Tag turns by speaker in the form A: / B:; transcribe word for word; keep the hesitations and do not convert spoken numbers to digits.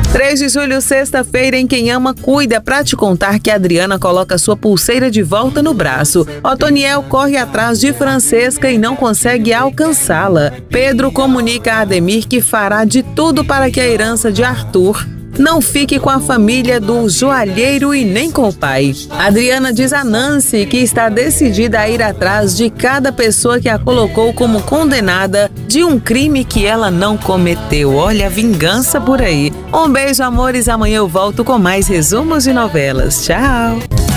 A: três de julho, sexta-feira, em Quem Ama Cuida, pra te contar que a Adriana coloca sua pulseira de volta no braço. Otoniel corre atrás de Francesca e não consegue alcançá-la. Pedro comunica a Ademir que fará de tudo para que a herança de Arthur não fique com a família do joalheiro e nem com o pai. Adriana diz a Nancy que está decidida a ir atrás de cada pessoa que a colocou como condenada de um crime que ela não cometeu. Olha, vingança por aí. Um beijo, amores. Amanhã eu volto com mais resumos de novelas. Tchau!